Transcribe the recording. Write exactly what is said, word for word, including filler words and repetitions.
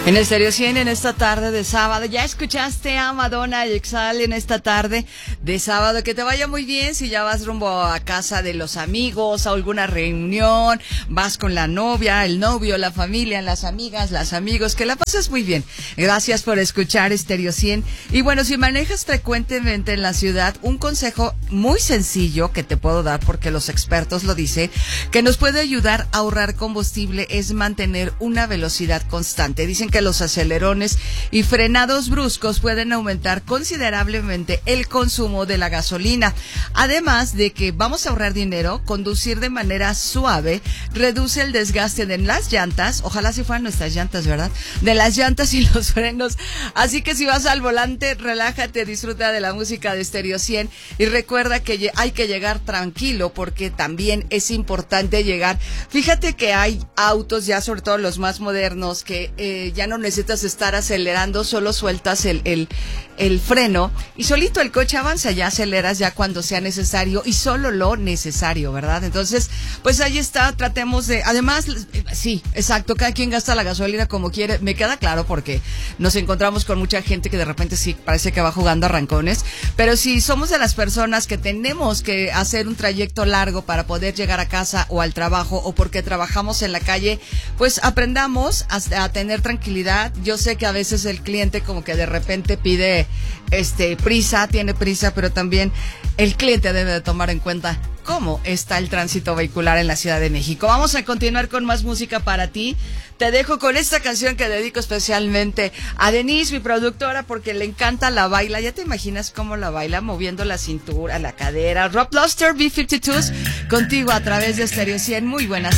En Estéreo cien, en esta tarde de sábado, ya escuchaste a Madonna y Exhale en esta tarde de sábado. Que te vaya muy bien si ya vas rumbo a casa de los amigos, a alguna reunión, vas con la novia, el novio, la familia, las amigas, las amigos, que la pases muy bien. Gracias por escuchar Estéreo cien. Y bueno, si manejas frecuentemente en la ciudad, un consejo muy sencillo que te puedo dar, porque los expertos lo dicen, que nos puede ayudar a ahorrar combustible, es mantener una velocidad constante. Dicen que los acelerones y frenados bruscos pueden aumentar considerablemente el consumo de la gasolina. Además de que vamos a ahorrar dinero, conducir de manera suave reduce el desgaste de las llantas, ojalá si fueran nuestras llantas, ¿verdad? De las llantas y los frenos. Así que si vas al volante, relájate, disfruta de la música de Estéreo cien y recuerda que hay que llegar tranquilo, porque también es importante llegar. Fíjate que hay autos ya, sobre todo los más modernos, que eh, ya no necesitas estar acelerando, solo sueltas el, el, el freno y solito el coche avanza, ya aceleras ya cuando sea necesario y solo lo necesario, ¿verdad? Entonces, pues ahí está, tratemos de, además, sí, exacto, cada quien gasta la gasolina como quiere, me queda claro, porque nos encontramos con mucha gente que de repente sí parece que va jugando a rancones, pero si somos de las personas que tenemos que hacer un trayecto largo para poder llegar a casa o al trabajo, o porque trabajamos en la calle, pues aprendamos a, a tener tranquilidad. Yo sé que a veces el cliente como que de repente pide este prisa, tiene prisa, pero también el cliente debe de tomar en cuenta cómo está el tránsito vehicular en la Ciudad de México. Vamos a continuar con más música para ti. Te dejo con esta canción que dedico especialmente a Denise, mi productora, porque le encanta la baila. Ya te imaginas cómo la baila, moviendo la cintura, la cadera. Rob Luster, B cincuenta y dos, contigo a través de Estéreo cien. Muy buenas